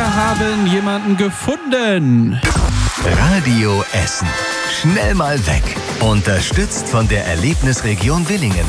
Wir haben jemanden gefunden. Radio Essen. Schnell mal weg. Unterstützt von der Erlebnisregion Willingen.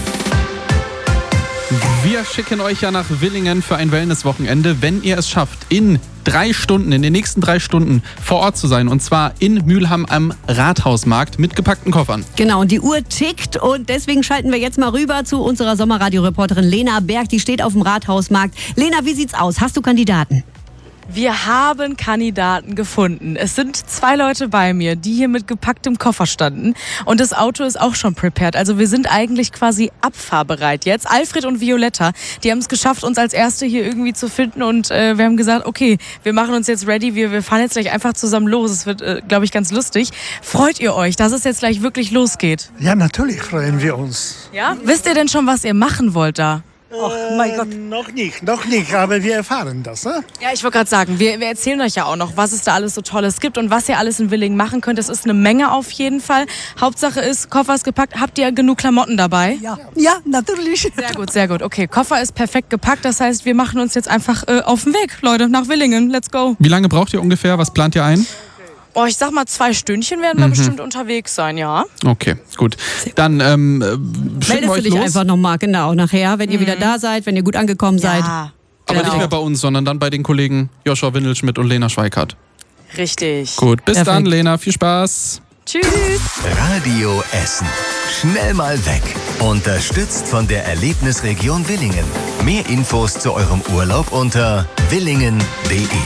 Wir schicken euch ja nach Willingen für ein Wellnesswochenende, wenn ihr es schafft, in den nächsten 3 Stunden vor Ort zu sein. Und zwar in Mülheim am Rathausmarkt mit gepackten Koffern. Genau, und die Uhr tickt und deswegen schalten wir jetzt mal rüber zu unserer Sommerradio-Reporterin Lena Berg. Die steht auf dem Rathausmarkt. Lena, wie sieht's aus? Hast du Kandidaten? Wir haben Kandidaten gefunden. Es sind 2 Leute bei mir, die hier mit gepacktem Koffer standen. Und das Auto ist auch schon prepared. Also wir sind eigentlich quasi abfahrbereit jetzt. Alfred und Violetta, die haben es geschafft, uns als Erste hier irgendwie zu finden. Und wir haben gesagt, okay, wir machen uns jetzt ready. Wir fahren jetzt gleich einfach zusammen los. Es wird, glaube ich, ganz lustig. Freut ihr euch, dass es jetzt gleich wirklich losgeht? Ja, natürlich freuen wir uns. Ja? Wisst ihr denn schon, was ihr machen wollt da? Ach, mein Gott. Noch nicht, aber wir erfahren das, ne? Ja, ich wollte gerade sagen, wir erzählen euch ja auch noch, was es da alles so Tolles gibt und was ihr alles in Willingen machen könnt. Das ist eine Menge auf jeden Fall. Hauptsache ist, Koffer ist gepackt. Habt ihr genug Klamotten dabei? Ja, natürlich. Sehr gut. Okay, Koffer ist perfekt gepackt. Das heißt, wir machen uns jetzt einfach auf den Weg, Leute, nach Willingen. Let's go. Wie lange braucht ihr ungefähr? Was plant ihr ein? Oh, ich sag mal, 2 Stündchen werden wir bestimmt unterwegs sein, ja. Okay, gut. Dann schicken wir Meldest euch du dich los. einfach nochmal, genau, nachher, wenn ihr wieder da seid, wenn ihr gut angekommen seid. Ja, Aber nicht mehr bei uns, sondern dann bei den Kollegen Joshua Windelschmidt und Lena Schweikart. richtig. Gut, bis Perfekt. dann, Lena. Viel Spaß. Tschüss. Radio Essen. Schnell mal weg. Unterstützt von der Erlebnisregion Willingen. Mehr Infos zu eurem Urlaub unter willingen.de.